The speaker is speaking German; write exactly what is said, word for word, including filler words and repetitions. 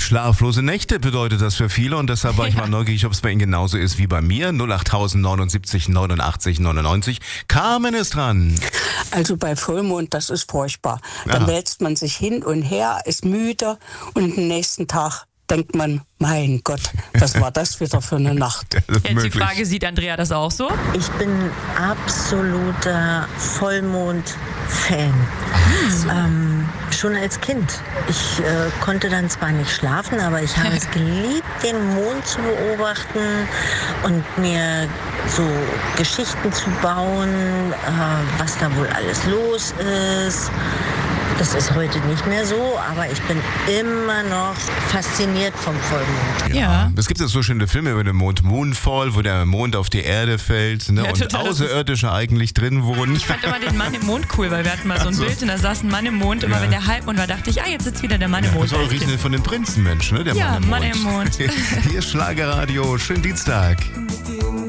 Schlaflose Nächte bedeutet das für viele und deshalb war ich Ja. mal neugierig, ob es bei Ihnen genauso ist wie bei mir. null acht neunundsiebzig neunundachtzig neunundneunzig. Carmen ist dran. Also bei Vollmond, das ist furchtbar. Dann Ja. wälzt man sich hin und her, ist müde und am nächsten Tag denkt man, mein Gott, was war das wieder für eine Nacht? Das ist Jetzt möglich. die Frage, sieht Andrea das auch so? Ich bin absoluter Vollmond-Fan. Ähm, schon als Kind. Ich äh, konnte dann zwar nicht schlafen, aber ich habe es geliebt, den Mond zu beobachten und mir so Geschichten zu bauen, äh, was da wohl alles los ist. Das ist heute nicht mehr so, aber ich bin immer noch fasziniert vom Vollmond. Ja. Es gibt ja so schöne Filme über den Mond, Moonfall, wo der Mond auf die Erde fällt, ne? Ja, und total, das ist- Außerirdische eigentlich drin wohnen. Ich fand immer den Mann im Mond cool, weil wir hatten mal so ein Ach so. Bild und da saß ein Mann im Mond. Immer Ja. wenn der Halbmond war, dachte ich, ah, jetzt sitzt wieder der Mann im Mond. Das war auch Riesen von den Prinzenmenschen, ne? Der Ja, Mann im Mann Mond. im Mond. Hier ist Schlagerradio. Schönen Dienstag.